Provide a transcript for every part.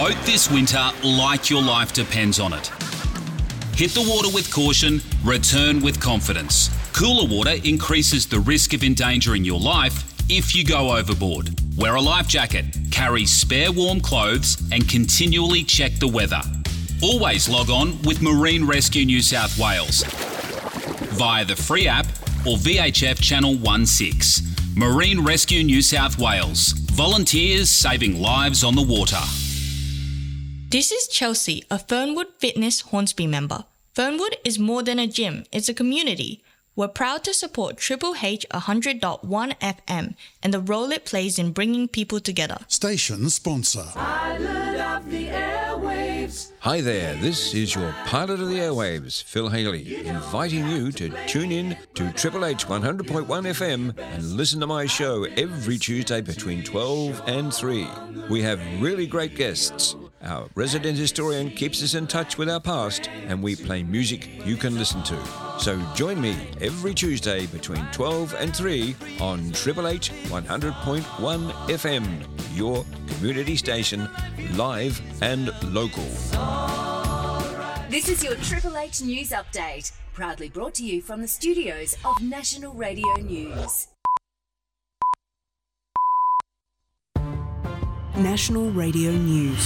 boat this winter like your life depends on it. Hit the water with caution, return with confidence. Cooler water increases the risk of endangering your life if you go overboard. Wear a life jacket, carry spare warm clothes, and continually check the weather. Always log on with Marine Rescue New South Wales via the free app or VHF Channel 16. Marine Rescue New South Wales. Volunteers saving lives on the water. This is Chelsea, a Fernwood Fitness Hornsby member. Fernwood is more than a gym, it's a community. We're proud to support Triple H 100.1 FM and the role it plays in bringing people together. Station sponsor. Pilot of the airwaves. Hi there, this is your pilot of the airwaves, Phil Haley, inviting you to tune in to Triple H 100.1 FM and listen to my show every Tuesday between 12 and 3. We have really great guests. Our resident historian keeps us in touch with our past, and we play music you can listen to. So join me every Tuesday between 12 and 3 on Triple H 100.1 FM, your community station, live and local. This is your Triple H News Update, proudly brought to you from the studios of National Radio News. National Radio News.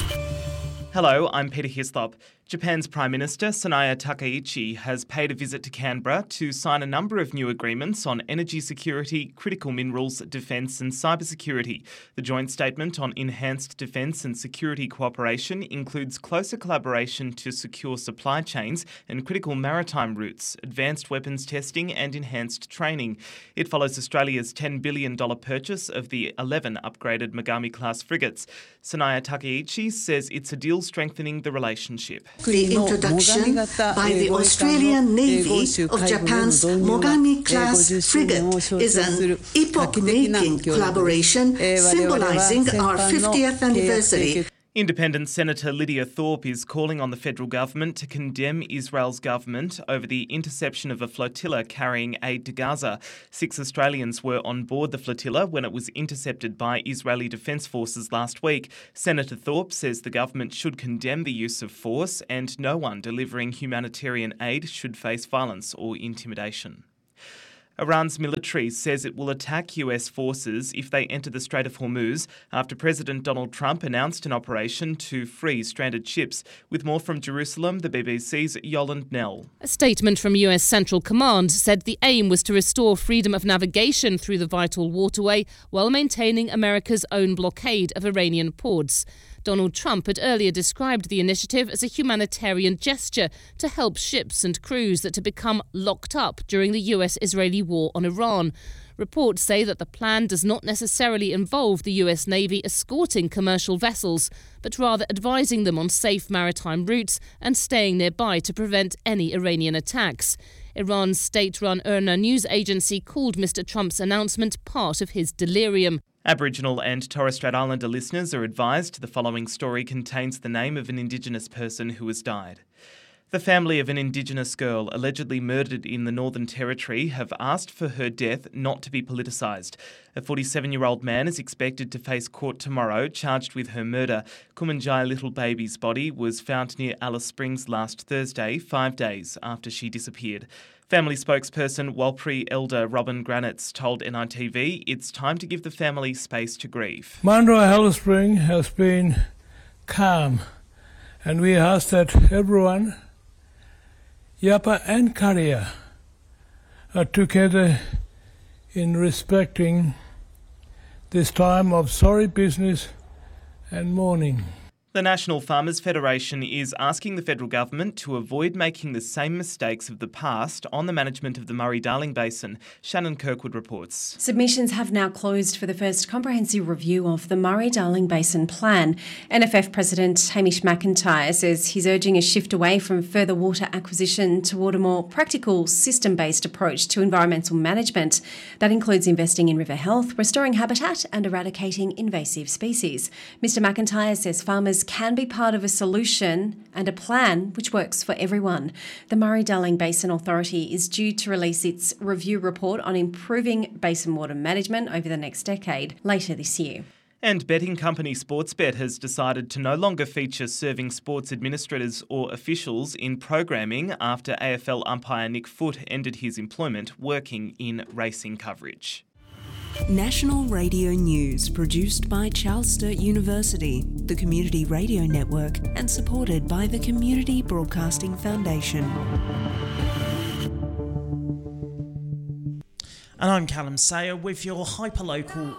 Hello, I'm Peter Hislop. Japan's Prime Minister Sanaya Takaichi has paid a visit to Canberra to sign a number of new agreements on energy security, critical minerals, defence and cybersecurity. The joint statement on enhanced defence and security cooperation includes closer collaboration to secure supply chains and critical maritime routes, advanced weapons testing and enhanced training. It follows Australia's $10 billion purchase of the 11 upgraded Mogami-class frigates. Sanaya Takaichi says it's a deal strengthening the relationship. The introduction by the Australian Navy of Japan's Mogami-class frigate is an epoch-making collaboration symbolising our 50th anniversary. Independent Senator Lydia Thorpe is calling on the federal government to condemn Israel's government over the interception of a flotilla carrying aid to Gaza. 6 Australians were on board the flotilla when it was intercepted by Israeli Defence Forces last week. Senator Thorpe says the government should condemn the use of force and no one delivering humanitarian aid should face violence or intimidation. Iran's military says it will attack US forces if they enter the Strait of Hormuz after President Donald Trump announced an operation to free stranded ships. With more from Jerusalem, the BBC's Yolande Knell. A statement from US Central Command said the aim was to restore freedom of navigation through the vital waterway while maintaining America's own blockade of Iranian ports. Donald Trump had earlier described the initiative as a humanitarian gesture to help ships and crews that had become locked up during the US-Israeli war on Iran. Reports say that the plan does not necessarily involve the US Navy escorting commercial vessels, but rather advising them on safe maritime routes and staying nearby to prevent any Iranian attacks. Iran's state-run IRNA news agency called Mr. Trump's announcement part of his delirium. Aboriginal and Torres Strait Islander listeners are advised the following story contains the name of an Indigenous person who has died. The family of an Indigenous girl allegedly murdered in the Northern Territory have asked for her death not to be politicised. A 47-year-old man is expected to face court tomorrow, charged with her murder. Kumanjai Little Baby's body was found near Alice Springs last Thursday, 5 days after she disappeared. Family spokesperson Walpri Elder Robin Granitz told NITV it's time to give the family space to grieve. Mandurah Alice Spring has been calm, and we ask that everyone, Yapa and Karia, are together in respecting this time of sorry business and mourning. The National Farmers Federation is asking the federal government to avoid making the same mistakes of the past on the management of the Murray-Darling Basin. Shannon Kirkwood reports. Submissions have now closed for the first comprehensive review of the Murray-Darling Basin Plan. NFF President Hamish McIntyre says he's urging a shift away from further water acquisition toward a more practical, system-based approach to environmental management. That includes investing in river health, restoring habitat and eradicating invasive species. Mr McIntyre says farmers can be part of a solution and a plan which works for everyone. The Murray-Darling Basin Authority is due to release its review report on improving basin water management over the next decade later this year. And betting company Sportsbet has decided to no longer feature serving sports administrators or officials in programming after AFL umpire Nick Foot ended his employment working in racing coverage. National Radio News, produced by Charles Sturt University, the Community Radio Network, and supported by the Community Broadcasting Foundation. And I'm Callum Sayer with your hyperlocal...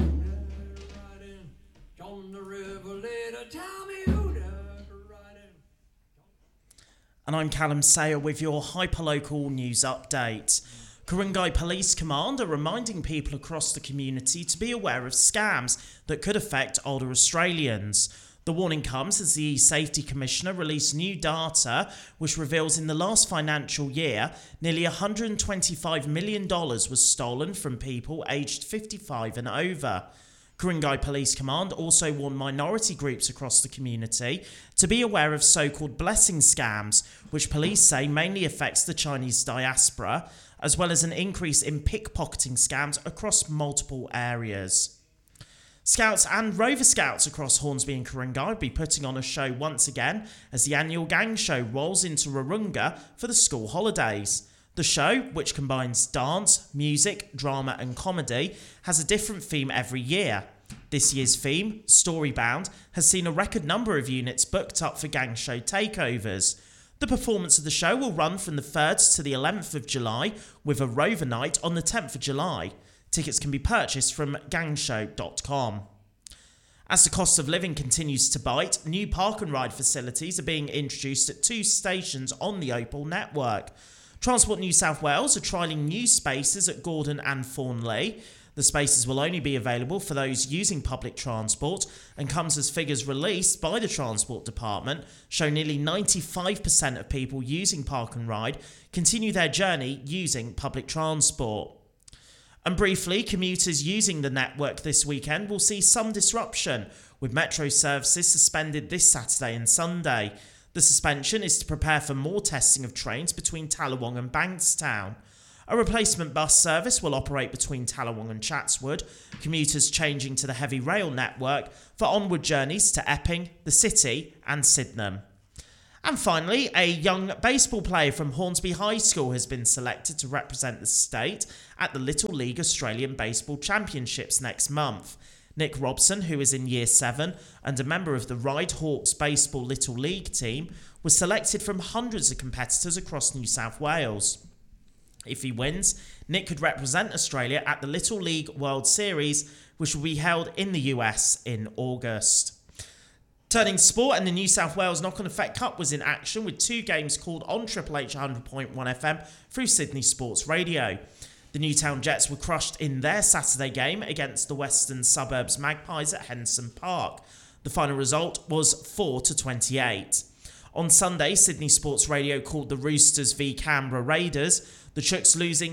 And I'm Callum Sayer with your hyperlocal news update. Ku-ring-gai Police Command are reminding people across the community to be aware of scams that could affect older Australians. The warning comes as the Safety Commissioner released new data which reveals in the last financial year nearly $125 million was stolen from people aged 55 and over. Ku-ring-gai Police Command also warned minority groups across the community to be aware of so-called blessing scams, which police say mainly affects the Chinese diaspora, as well as an increase in pickpocketing scams across multiple areas. Scouts and Rover Scouts across Hornsby and Ku-ring-gai will be putting on a show once again as the annual gang show rolls into Wahroonga for the school holidays. The show, which combines dance, music, drama and comedy, has a different theme every year. This year's theme, Storybound, has seen a record number of units booked up for gang show takeovers. The performance of the show will run from the 3rd to the 11th of July, with a Rover night on the 10th of July. Tickets can be purchased from gangshow.com. As the cost of living continues to bite, new park and ride facilities are being introduced at 2 stations on the Opal network. Transport New South Wales are trialling new spaces at Gordon and Thornley. The spaces will only be available for those using public transport and comes as figures released by the Transport Department show nearly 95% of people using Park and Ride continue their journey using public transport. And briefly, commuters using the network this weekend will see some disruption, with metro services suspended this Saturday and Sunday. The suspension is to prepare for more testing of trains between Tallawong and Bankstown. A replacement bus service will operate between Tallawong and Chatswood, commuters changing to the heavy rail network for onward journeys to Epping, the City and Sydenham. And finally, a young baseball player from Hornsby High School has been selected to represent the state at the Little League Australian Baseball Championships next month. Nick Robson, who is in Year 7 and a member of the Ryde Hawks Baseball Little League team, was selected from hundreds of competitors across New South Wales. If he wins, Nick could represent Australia at the Little League World Series, which will be held in the US in August. Turning to sport, and the New South Wales Knock-on Effect Cup was in action with 2 games called on Triple H 100.1 FM through Sydney Sports Radio. The Newtown Jets were crushed in their Saturday game against the Western Suburbs Magpies at Henson Park. The final result was 4-28. On Sunday, Sydney Sports Radio called the Roosters v Canberra Raiders, the Chooks losing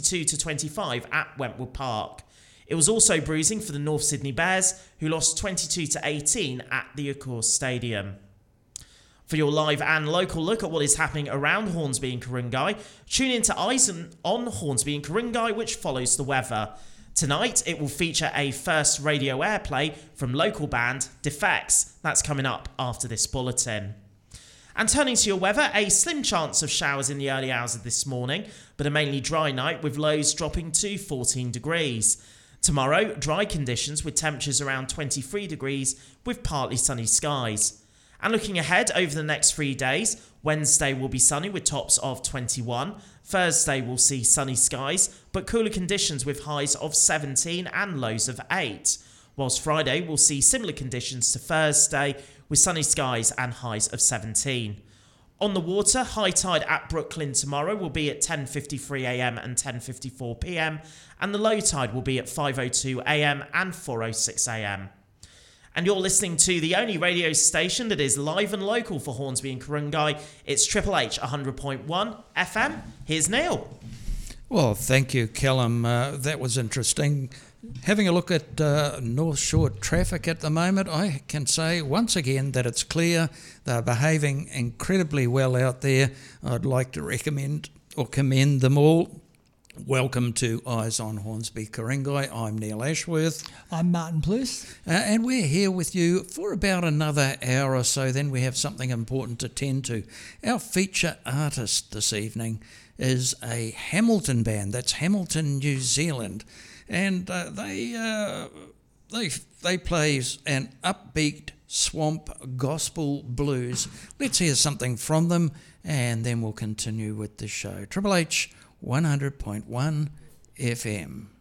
22-25 at Wentwood Park. It was also bruising for the North Sydney Bears, who lost 22-18 at the Accor Stadium. For your live and local look at what is happening around Hornsby and Ku-ring-gai, tune in to Eisen on Hornsby and Ku-ring-gai, which follows the weather. Tonight, it will feature a first radio airplay from local band Defects. That's coming up after this bulletin. And turning to your weather, a slim chance of showers in the early hours of this morning, but a mainly dry night with lows dropping to 14 degrees. Tomorrow, dry conditions with temperatures around 23 degrees with partly sunny skies. And looking ahead over the next 3 days, Wednesday will be sunny with tops of 21. Thursday will see sunny skies, but cooler conditions with highs of 17 and lows of 8. Whilst Friday will see similar conditions to Thursday with sunny skies and highs of 17. On the water, high tide at Brooklyn tomorrow will be at 10:53am and 10:54pm, and the low tide will be at 5:02am and 4:06am. And you're listening to the only radio station that is live and local for Hornsby and Ku-ring-gai. It's Triple H 100.1 FM. Here's Neil. Well, thank you, Callum. That was interesting. Having a look at North Shore traffic at the moment, I can say once again that it's clear. They're behaving incredibly well out there. I'd like to recommend or commend them all. Welcome to Eyes on Hornsby Ku-ring-gai. I'm Neil Ashworth. I'm Martin Pluce. And we're here with you for about another hour or so, then we have something important to tend to. Our feature artist this evening is a Hamilton band. That's Hamilton, New Zealand. And they play an upbeat swamp gospel blues. Let's hear something from them, and then we'll continue with the show. Triple H 100.1 FM.